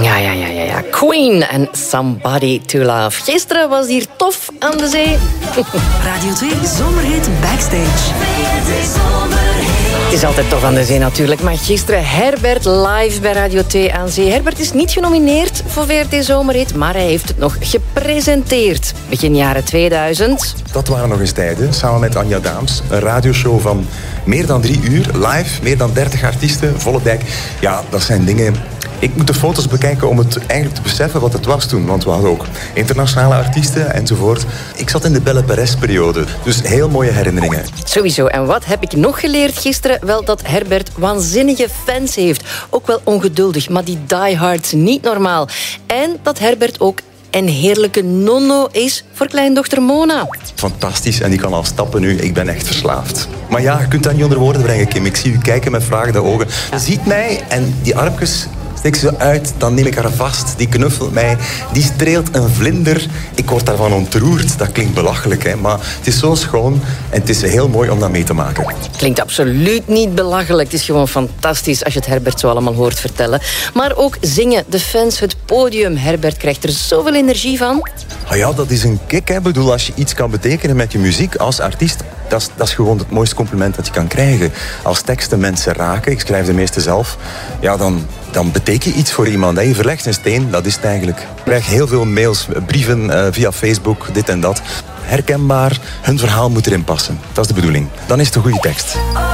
Ja. Queen en Somebody to Love. Gisteren was hier tof aan de zee. Radio 2 Zomerhit Backstage. Het is altijd tof aan de zee natuurlijk. Maar gisteren Herbert live bij Radio 2 aan zee. Herbert is niet genomineerd voor VRT Zomerhit, maar hij heeft het nog gepresenteerd. Begin jaren 2000. Dat waren nog eens tijden, samen met Anja Daams. Een radioshow van meer dan 3 uur, live, meer dan 30 artiesten, volle dijk. Ja, dat zijn dingen... Ik moet de foto's bekijken om het eigenlijk te beseffen wat het was toen. Want we hadden ook internationale artiesten enzovoort. Ik zat in de Belle Perez-periode, dus heel mooie herinneringen. Sowieso. En wat heb ik nog geleerd gisteren? Wel dat Herbert waanzinnige fans heeft. Ook wel ongeduldig, maar die diehards niet normaal. En dat Herbert ook een heerlijke nonno is voor kleindochter Mona. Fantastisch, en die kan al stappen nu. Ik ben echt verslaafd. Maar ja, je kunt dat niet onder woorden brengen, Kim. Ik zie u kijken met vragende ogen. Je ziet mij en die armpjes... Steek ze uit, dan neem ik haar vast. Die knuffelt mij, die streelt een vlinder. Ik word daarvan ontroerd. Dat klinkt belachelijk, hè? Maar het is zo schoon en het is heel mooi om dat mee te maken. Klinkt absoluut niet belachelijk. Het is gewoon fantastisch als je het Herbert zo allemaal hoort vertellen. Maar ook zingen, de fans, het podium. Herbert krijgt er zoveel energie van. Oh ja, dat is een kick, hè? Ik bedoel, als je iets kan betekenen met je muziek als artiest... Dat is gewoon het mooiste compliment dat je kan krijgen. Als teksten mensen raken, ik schrijf de meeste zelf... Ja, dan betekent je iets voor iemand. Hè? Je verlegt een steen, dat is het eigenlijk. Ik krijg heel veel mails, brieven via Facebook, dit en dat. Herkenbaar, hun verhaal moet erin passen. Dat is de bedoeling. Dan is het een goede tekst.